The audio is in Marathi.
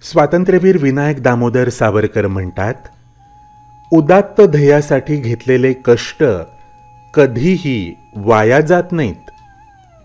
स्वातंत्र्यवीर विनायक दामोदर सावरकर म्हणतात, उदात्त ध्येयासाठी घेतलेले कष्ट कधीही वाया जात नाहीत.